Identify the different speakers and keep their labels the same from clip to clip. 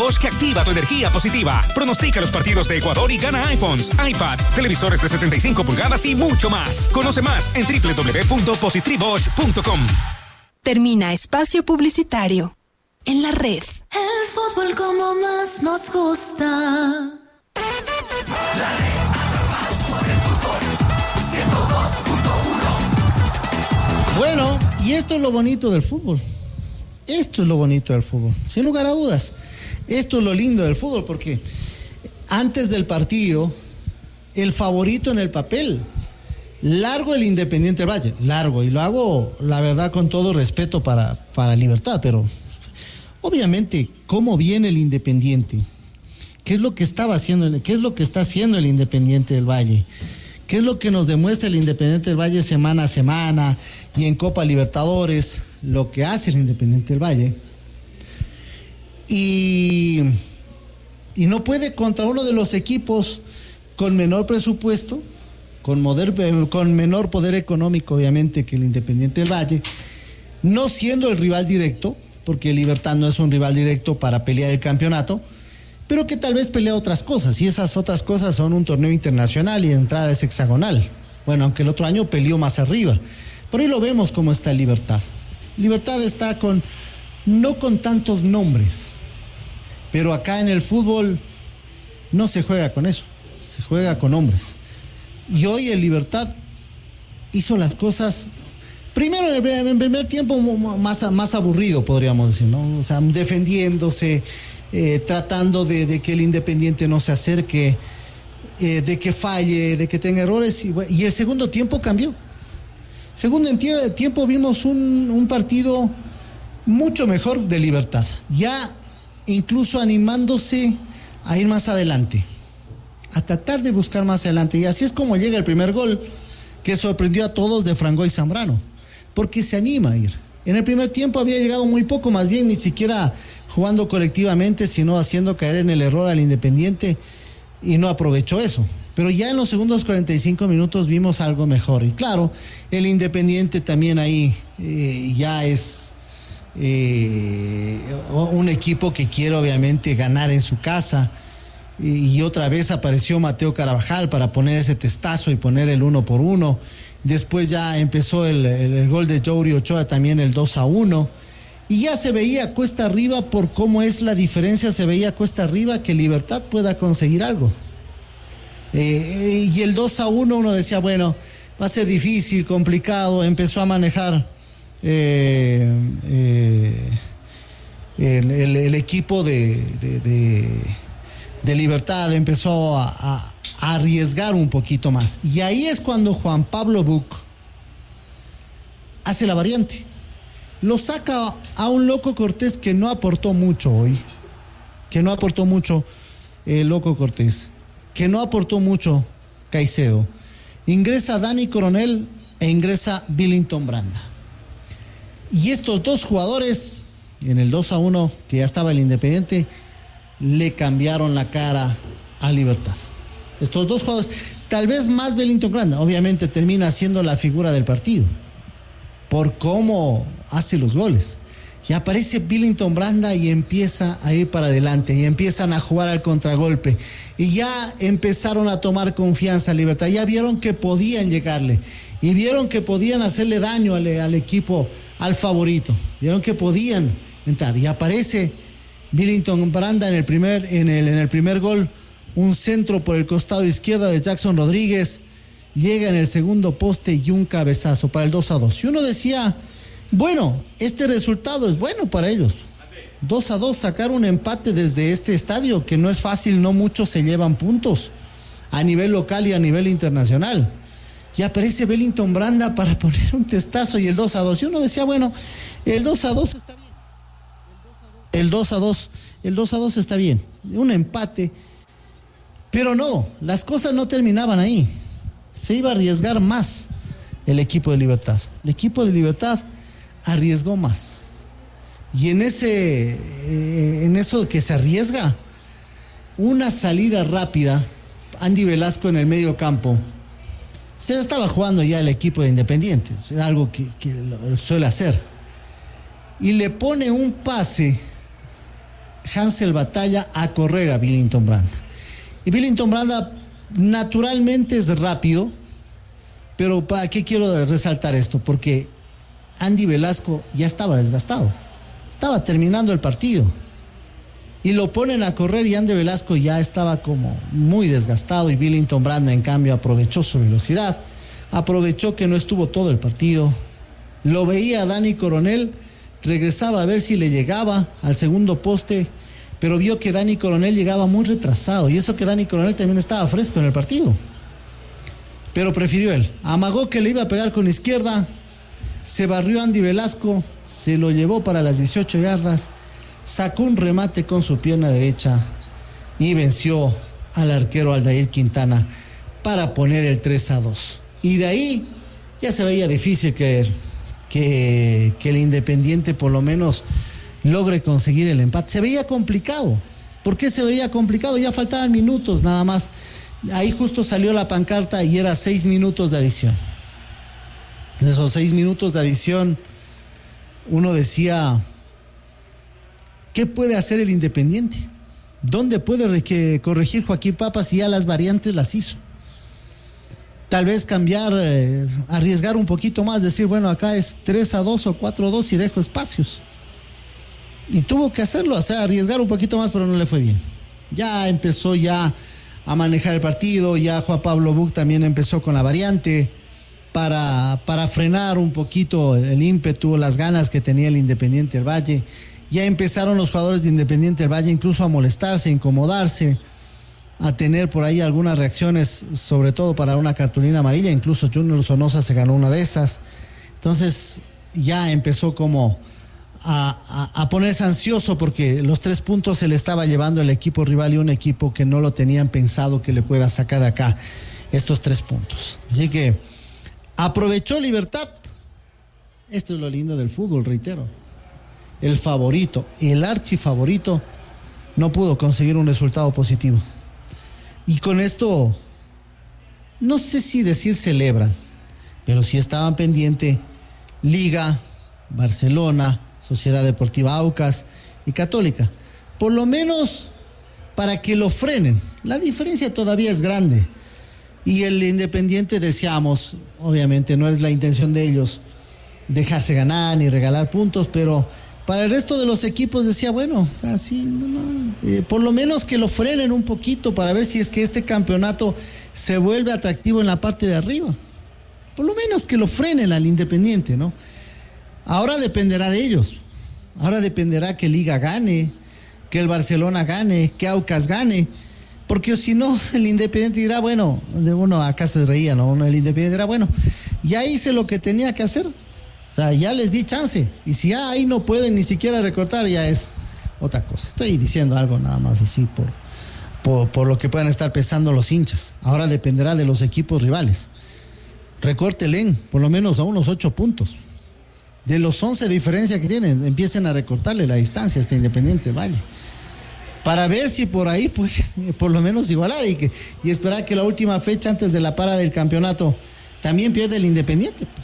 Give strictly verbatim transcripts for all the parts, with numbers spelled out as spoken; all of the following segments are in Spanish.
Speaker 1: Bosch que activa tu energía positiva. Pronostica los partidos de Ecuador y gana iPhones, iPads, televisores de setenta y cinco pulgadas y mucho más. Conoce más en doble u doble u doble u punto positribosch punto com.
Speaker 2: Termina espacio publicitario. En la red.
Speaker 3: El fútbol como más nos gusta.
Speaker 4: La red, atrapados por el fútbol. ciento dos punto uno.
Speaker 5: Bueno, y esto es lo bonito del fútbol. Esto es lo bonito del fútbol, sin lugar a dudas. Esto es lo lindo del fútbol, porque antes del partido, el favorito en el papel, largo el Independiente del Valle, largo, y lo hago, la verdad, con todo respeto para, para Libertad, pero obviamente, ¿cómo viene el Independiente? ¿Qué es lo que estaba haciendo, qué es lo que está haciendo el Independiente del Valle? ¿Qué es lo que nos demuestra el Independiente del Valle semana a semana y en Copa Libertadores? Lo que hace el Independiente del Valle. Y, y no puede contra uno de los equipos con menor presupuesto, con, moder, con menor poder económico, obviamente, que el Independiente del Valle, no siendo el rival directo, porque Libertad no es un rival directo para pelear el campeonato, pero que tal vez pelea otras cosas, y esas otras cosas son un torneo internacional y entrar a ese hexagonal. Bueno, aunque el otro año peleó más arriba. Por ahí lo vemos cómo está Libertad. Libertad está con, no con tantos nombres, pero acá en el fútbol no se juega con eso, se juega con hombres. Y hoy el Libertad hizo las cosas, primero en el, en el primer tiempo más, más aburrido, podríamos decir, ¿no? O sea, defendiéndose, eh, tratando de, de que el Independiente no se acerque, eh, de que falle, de que tenga errores, y, y el segundo tiempo cambió. Segundo en tie- tiempo vimos un, un partido mucho mejor de Libertad, ya incluso animándose a ir más adelante, a tratar de buscar más adelante, y así es como llega el primer gol, que sorprendió a todos, de Frangoy Zambrano, porque se anima a ir. En el primer tiempo había llegado muy poco, más bien ni siquiera jugando colectivamente, sino haciendo caer en el error al Independiente, y no aprovechó eso. Pero ya en los segundos cuarenta y cinco minutos vimos algo mejor. Y claro, el Independiente también ahí eh, ya es eh, un equipo que quiere obviamente ganar en su casa. Y, y otra vez apareció Mateo Carvajal para poner ese testazo y poner el uno por uno. Después ya empezó el, el, el gol de Jory Ochoa, también el dos a uno. Y ya se veía cuesta arriba, por cómo es la diferencia, se veía cuesta arriba que Libertad pueda conseguir algo. Eh, y el dos a uno uno decía, bueno, va a ser difícil, complicado. Empezó a manejar eh, eh, el, el, el equipo de, de, de, de Libertad, empezó a, a, a arriesgar un poquito más. Y ahí es cuando Juan Pablo Buc hace la variante. Lo saca a un Loco Cortés que no aportó mucho hoy, que no aportó mucho el Loco Cortés, que no aportó mucho Caicedo. Ingresa Dani Coronel e ingresa Billington Branda. Y estos dos jugadores, en el dos a uno, que ya estaba el Independiente, le cambiaron la cara a Libertad. Estos dos jugadores, tal vez más Billington Branda, obviamente termina siendo la figura del partido, por cómo hace los goles. Y aparece Billington Branda y empieza a ir para adelante, y empiezan a jugar al contragolpe, y ya empezaron a tomar confianza Libertad, ya vieron que podían llegarle, y vieron que podían hacerle daño al, al equipo, al favorito, vieron que podían entrar, y aparece Billington Branda en el primer, en el, en el primer gol, un centro por el costado izquierdo de Jackson Rodríguez, llega en el segundo poste y un cabezazo para el dos a dos. Y uno decía, bueno, este resultado es bueno para ellos. dos a dos, sacar un empate desde este estadio, que no es fácil, no muchos se llevan puntos a nivel local y a nivel internacional. Y aparece Billington Branda para poner un testazo y el dos a dos. Y uno decía, bueno, el dos a dos está bien. El dos a dos, el dos a dos está bien. Un empate. Pero no, las cosas no terminaban ahí. Se iba a arriesgar más el equipo de Libertad. El equipo de Libertad arriesgó más. Y en ese, eh, en eso que se arriesga, una salida rápida, Andy Velasco en el medio campo, se estaba jugando ya el equipo de Independiente, es algo que, que lo suele hacer, y le pone un pase Hansel Batalla a correr a Billington Branda. Y Billington Branda naturalmente es rápido, pero ¿para qué quiero resaltar esto? Porque Andy Velasco ya estaba desgastado, estaba terminando el partido. Y lo ponen a correr y Andy Velasco ya estaba como muy desgastado y Billington Branda en cambio aprovechó su velocidad, aprovechó que no estuvo todo el partido, lo veía a Dani Coronel, regresaba a ver si le llegaba al segundo poste, pero vio que Dani Coronel llegaba muy retrasado y eso que Dani Coronel también estaba fresco en el partido, pero prefirió él, amagó que le iba a pegar con izquierda, se barrió Andy Velasco, se lo llevó para las dieciocho yardas, sacó un remate con su pierna derecha y venció al arquero Aldair Quintana para poner el tres a dos. Y de ahí ya se veía difícil que, que, que el Independiente por lo menos logre conseguir el empate. Se veía complicado. ¿Por qué se veía complicado? Ya faltaban minutos nada más. Ahí justo salió la pancarta y era seis minutos de adición. En esos seis minutos de adición uno decía... ¿qué puede hacer el Independiente? ¿Dónde puede corregir Joaquín Papas si ya las variantes las hizo? Tal vez cambiar, eh, arriesgar un poquito más, decir, bueno, acá es tres a dos o cuatro a dos y dejo espacios. Y tuvo que hacerlo, o sea, arriesgar un poquito más, pero no le fue bien. Ya empezó ya a manejar el partido, ya Juan Pablo Buch también empezó con la variante para, para frenar un poquito el ímpetu, las ganas que tenía el Independiente del Valle. Ya empezaron los jugadores de Independiente del Valle incluso a molestarse, a incomodarse, a tener por ahí algunas reacciones, sobre todo para una cartulina amarilla. Incluso Junior Sonosa se ganó una de esas. Entonces ya empezó como a, a, a ponerse ansioso porque los tres puntos se le estaba llevando el equipo rival y un equipo que no lo tenían pensado que le pueda sacar de acá estos tres puntos. Así que aprovechó Libertad. Esto es lo lindo del fútbol, reitero. El favorito, el archifavorito, no pudo conseguir un resultado positivo. Y con esto, no sé si decir celebran, pero sí estaban pendientes Liga, Barcelona, Sociedad Deportiva Aucas y Católica. Por lo menos para que lo frenen. La diferencia todavía es grande. Y el Independiente, decíamos, obviamente no es la intención de ellos dejarse ganar ni regalar puntos, pero... para el resto de los equipos decía, bueno, o sea, sí, no, no, eh, por lo menos que lo frenen un poquito para ver si es que este campeonato se vuelve atractivo en la parte de arriba. Por lo menos que lo frenen al Independiente, ¿no? Ahora dependerá de ellos. Ahora dependerá que Liga gane, que el Barcelona gane, que Aucas gane. Porque si no, el Independiente dirá, bueno, de uno acá se reía, ¿no? El Independiente dirá, bueno, ya hice lo que tenía que hacer. O sea, ya les di chance. Y si ya ahí no pueden ni siquiera recortar, ya es otra cosa. Estoy diciendo algo nada más así por, por, por lo que puedan estar pensando los hinchas. Ahora dependerá de los equipos rivales. Recórtenle por lo menos a unos ocho puntos. De los once de diferencia que tienen, empiecen a recortarle la distancia a este Independiente Valle. Para ver si por ahí, pues, por lo menos igualar y, que, y esperar que la última fecha antes de la para del campeonato también pierda el Independiente, pues.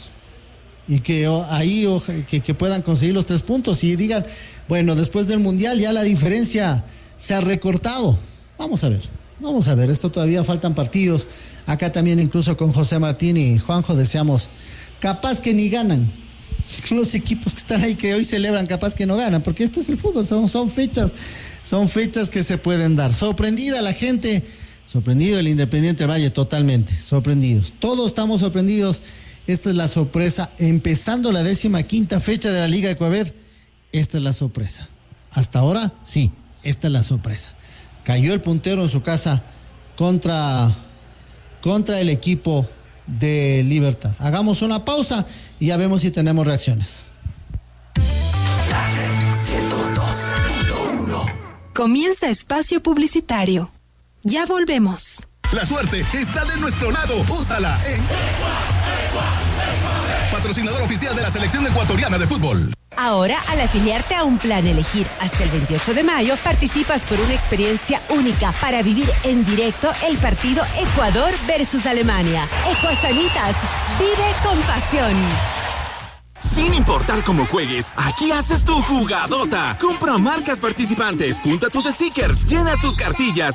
Speaker 5: Y que ahí que, que puedan conseguir los tres puntos y digan, bueno, después del Mundial ya la diferencia se ha recortado. Vamos a ver, vamos a ver, esto todavía faltan partidos. Acá también incluso con José Martín y Juanjo decíamos, capaz que ni ganan. Los equipos que están ahí que hoy celebran, capaz que no ganan, porque esto es el fútbol, son, son fechas, son fechas que se pueden dar. Sorprendida la gente, sorprendido el Independiente del Valle, totalmente, sorprendidos. Todos estamos sorprendidos. Esta es la sorpresa, empezando la décima quinta fecha de la Liga Ecuaved, esta es la sorpresa. Hasta ahora, sí, esta es la sorpresa. Cayó el puntero en su casa contra, contra el equipo de Libertad. Hagamos una pausa y ya vemos si tenemos reacciones.
Speaker 2: Comienza espacio publicitario. Ya volvemos.
Speaker 6: La suerte está de nuestro lado. Úsala en patrocinador oficial de la selección ecuatoriana de fútbol.
Speaker 7: Ahora, al afiliarte a un plan Elegir hasta el veintiocho de mayo, participas por una experiencia única para vivir en directo el partido Ecuador versus Alemania. Ecuasanitas, vive con pasión.
Speaker 8: Sin importar cómo juegues, aquí haces tu jugadota. Compra marcas participantes, junta tus stickers, llena tus cartillas